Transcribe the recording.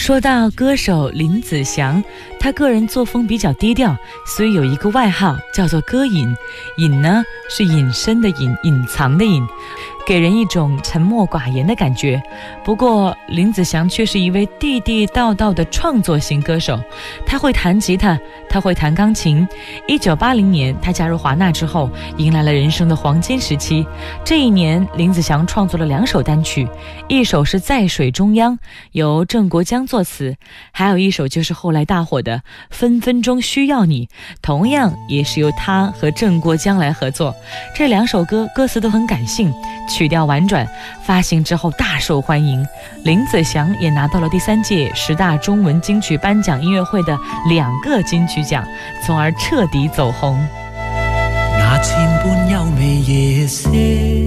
说到歌手林子祥，他个人作风比较低调，所以有一个外号叫做歌隐。隐呢是隐身的隐，隐藏的隐，给人一种沉默寡言的感觉。不过林子祥却是一位地地道道的创作型歌手，他会弹吉他，他会弹钢琴。1980年他加入华纳之后，迎来了人生的黄金时期。这一年林子祥创作了2首单曲，一首是在水中央，由郑国江作词，还有一首就是后来大火的分分钟需要你，同样也是由他和郑国江来合作。这2首歌歌词都很感性，曲调婉转，发行之后大受欢迎。林子祥也拿到了第3届10大中文金曲颁奖音乐会的2个金曲奖，从而彻底走红。 那千般優美夜色